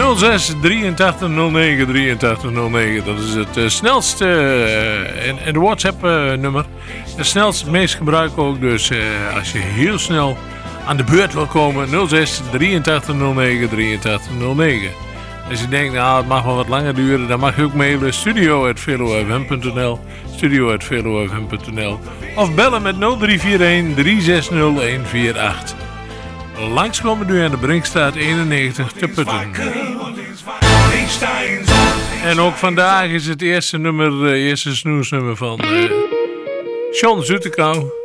06 83 09 83 09. Dat is het snelste en de WhatsApp nummer. Het snelste, het meest gebruikt ook. Dus als je heel snel aan de beurt wil komen, 06 83 09 83 09. Als je denkt, nou het mag wel wat langer duren, dan mag je ook mailen studio@velofm.nl, studio@velofm.nl of bellen met 0341 360 148. Langskomen nu aan de Brinkstraat 91 te Putten. En ook vandaag is het eerste snoesnummer van John Zoetekou.